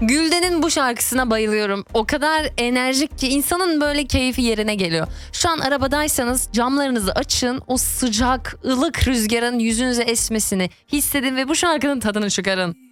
Gülden'in bu şarkısına bayılıyorum. O kadar enerjik ki insanın böyle keyfi yerine geliyor. Şu an arabadaysanız camlarınızı açın. O sıcak, ılık rüzgarın yüzünüze esmesini hissedin ve bu şarkının tadını çıkarın.